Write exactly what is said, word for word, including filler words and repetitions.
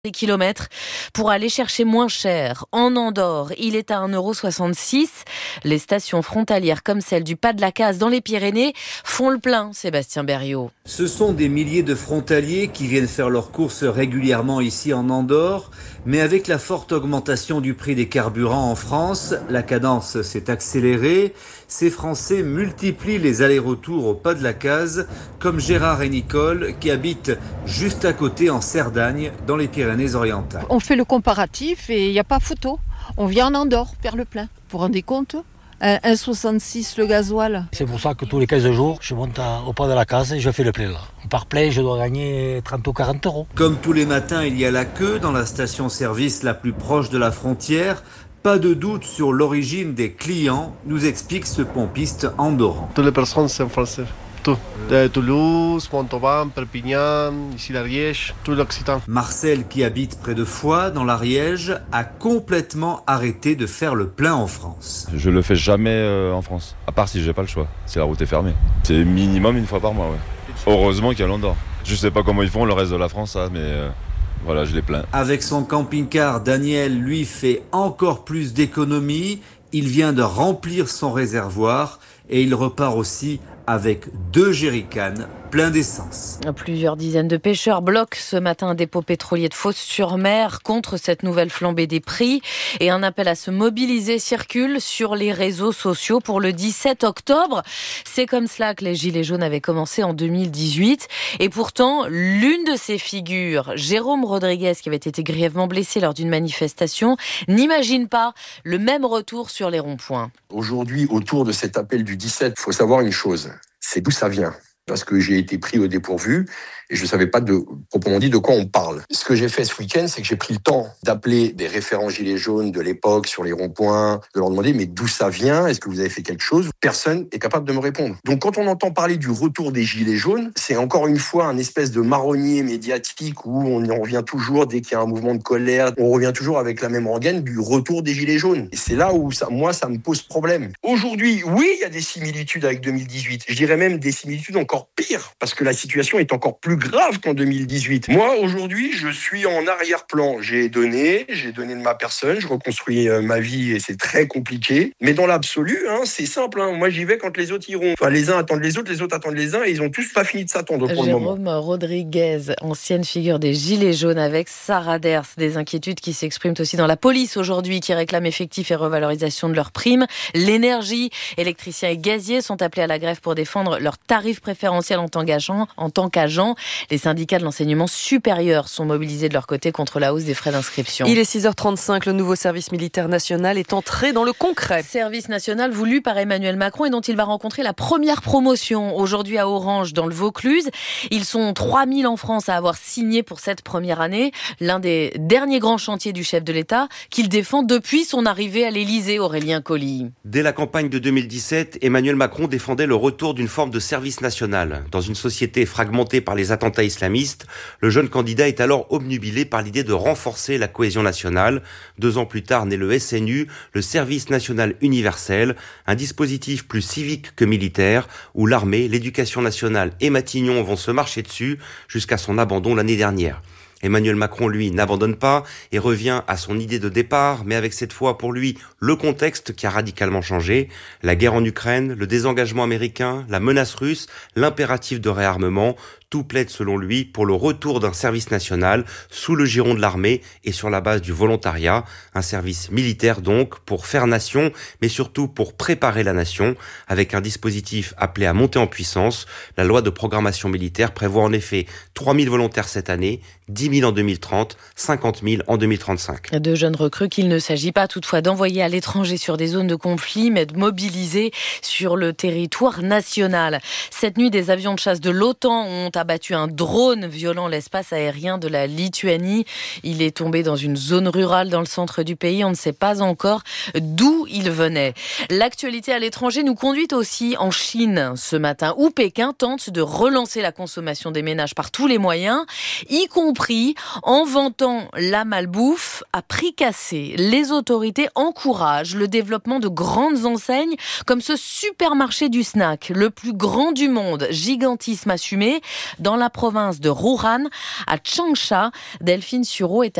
des kilomètres pour aller chercher moins cher. En Andorre, il est à un euro soixante-six. Les stations frontalières comme celle du Pas de la Casse dans les Pyrénées font le plein, Sébastien Berriot. Ce sont des milliers de frontaliers qui viennent faire leurs courses régulièrement ici en Andorre. Mais avec la forte augmentation du prix des carburants en France, la cadence s'est accélérée. Ces Français multiplient les allers-retours au Pas de la Case, comme Gérard et Nicole qui habitent juste à côté en Cerdagne, dans les Pyrénées-Orientales. On fait le comparatif et il n'y a pas photo. On vient en Andorre faire le plein. Vous vous rendez compte ? un euro soixante-six le gasoil. C'est pour ça que tous les quinze jours, je monte à, au Pas de la Case et je fais le plein là. Par plein, je dois gagner trente ou quarante euros. Comme tous les matins, il y a la queue dans la station-service la plus proche de la frontière. Pas de doute sur l'origine des clients, nous explique ce pompiste andorran. Toutes les personnes sont françaises. Tout. De Toulouse, Montauban, Perpignan, ici l'Ariège, tout l'Occitan. Marcel, qui habite près de Foix, dans l'Ariège, a complètement arrêté de faire le plein en France. Je le fais jamais euh, en France, à part si j'ai pas le choix, si la route est fermée. C'est minimum une fois par mois, ouais. Heureusement qu'il y a l'Andorre. Je sais pas comment ils font le reste de la France, ça, mais euh, voilà, je les plains. Avec son camping-car, Daniel, lui, fait encore plus d'économies. Il vient de remplir son réservoir et il repart aussi avec deux jerrycans pleins d'essence. Plusieurs dizaines de pêcheurs bloquent ce matin un dépôt pétrolier de Fos-sur-Mer contre cette nouvelle flambée des prix. Et un appel à se mobiliser circule sur les réseaux sociaux pour le dix-sept octobre. C'est comme cela que les Gilets jaunes avaient commencé en deux mille dix-huit. Et pourtant, l'une de ces figures, Jérôme Rodriguez, qui avait été grièvement blessé lors d'une manifestation, n'imagine pas le même retour sur les ronds-points. Aujourd'hui, autour de cet appel du dix-sept, il faut savoir une chose, c'est d'où ça vient. Parce que j'ai été pris au dépourvu et je ne savais pas de, proprement dit de quoi on parle. Ce que j'ai fait ce week-end, c'est que j'ai pris le temps d'appeler des référents gilets jaunes de l'époque sur les ronds-points, de leur demander mais d'où ça vient, est-ce que vous avez fait quelque chose ? Personne n'est capable de me répondre. Donc quand on entend parler du retour des gilets jaunes, c'est encore une fois un espèce de marronnier médiatique où on en revient toujours dès qu'il y a un mouvement de colère, on revient toujours avec la même rengaine du retour des gilets jaunes. Et c'est là où ça, moi ça me pose problème. Aujourd'hui, oui, il y a des similitudes avec deux mille dix-huit. Je dirais même des similitudes encore pire, parce que la situation est encore plus grave qu'en deux mille dix-huit. Moi, aujourd'hui, je suis en arrière-plan. J'ai donné, j'ai donné de ma personne, je reconstruis euh, ma vie et c'est très compliqué. Mais dans l'absolu, hein, c'est simple. Hein. Moi, j'y vais quand les autres iront. Enfin, les uns attendent les autres, les autres attendent les uns et ils ont tous pas fini de s'attendre pour Jérôme le moment. Rodriguez, ancienne figure des Gilets jaunes avec Sarah Ders. Des inquiétudes qui s'expriment aussi dans la police aujourd'hui, qui réclame effectif et revalorisation de leurs primes. L'énergie, électriciens et gaziers sont appelés à la grève pour défendre leurs tarifs préférentiels en tant qu'agents. En tant qu'agents. Les syndicats de l'enseignement supérieur sont mobilisés de leur côté contre la hausse des frais d'inscription. Il est six heures trente-cinq, le nouveau service militaire national est entré dans le concret. Service national voulu par Emmanuel Macron et dont il va rencontrer la première promotion aujourd'hui à Orange dans le Vaucluse. Ils sont trois mille en France à avoir signé pour cette première année. L'un des derniers grands chantiers du chef de l'État qu'il défend depuis son arrivée à l'Élysée, Aurélien Colli. Dès la campagne de deux mille dix-sept, Emmanuel Macron défendait le retour d'une forme de service national. Dans une société fragmentée par les attentats islamistes, le jeune candidat est alors obnubilé par l'idée de renforcer la cohésion nationale. Deux ans plus tard naît le S N U, le Service National Universel, un dispositif plus civique que militaire, où l'armée, l'éducation nationale et Matignon vont se marcher dessus jusqu'à son abandon l'année dernière. Emmanuel Macron, lui, n'abandonne pas et revient à son idée de départ, mais avec cette fois, pour lui, le contexte qui a radicalement changé. La guerre en Ukraine, le désengagement américain, la menace russe, l'impératif de réarmement, tout plaide selon lui pour le retour d'un service national sous le giron de l'armée et sur la base du volontariat. Un service militaire donc pour faire nation, mais surtout pour préparer la nation avec un dispositif appelé à monter en puissance. La loi de programmation militaire prévoit en effet trois mille volontaires cette année, dix mille en deux mille trente, cinquante mille en deux mille trente-cinq. De jeunes recrues qu'il ne s'agit pas toutefois d'envoyer à l'étranger sur des zones de conflit, mais de mobiliser sur le territoire national. Cette nuit, des avions de chasse de l'OTAN ont abattu un drone violant l'espace aérien de la Lituanie. Il est tombé dans une zone rurale dans le centre du pays. On ne sait pas encore d'où il venait. L'actualité à l'étranger nous conduit aussi en Chine ce matin, où Pékin tente de relancer la consommation des ménages par tous les moyens, y compris en vantant la malbouffe à prix cassé. Les autorités encouragent le développement de grandes enseignes comme ce supermarché du snack, le plus grand du monde, gigantisme assumé, dans la province de Wuhan, à Changsha. Delphine Sureau est